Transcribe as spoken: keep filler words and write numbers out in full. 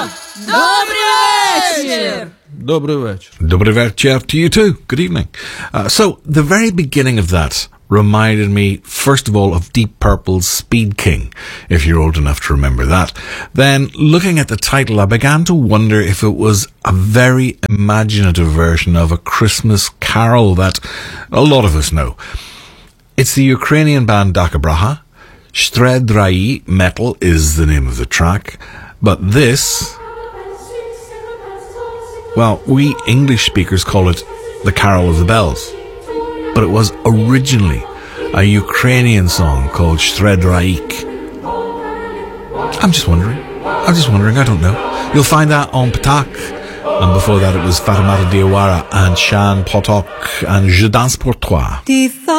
Dobry вечер! Dobry вечер. Dobry вечер to you too. Good evening. Uh, so, the very beginning of that reminded me, first of all, of Deep Purple's Speed King, if you're old enough to remember that. Then, looking at the title, I began to wonder if it was a very imaginative version of a Christmas carol that a lot of us know. It's the Ukrainian band Dakabraha. Shtredrai Metal is the name of the track. But this, well, we English speakers call it the Carol of the Bells. But it was originally a Ukrainian song called Shtredraik. I'm just wondering. I'm just wondering, I don't know. You'll find that on Patak. And before that it was Fatimata Diawara and Shan Potok and Je Danse Pour Toi.